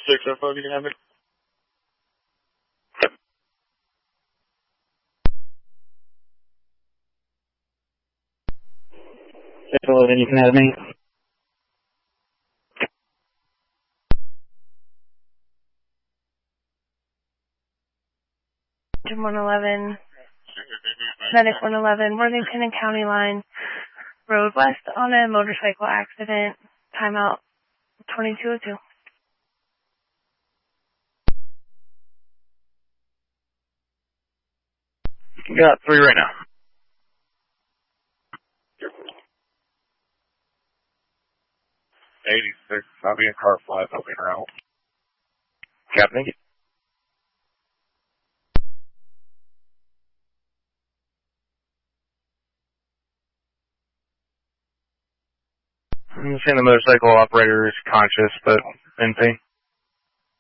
605, you can have it. 611, you can have me. Jim 111, Medic 111, Worthington and County Line, Road West on a motorcycle accident, timeout 2202. Got 3 right now. 86, I'll be in car 5, I'll be around. Captain, thank you. I'm saying the motorcycle operator is conscious, but in pain.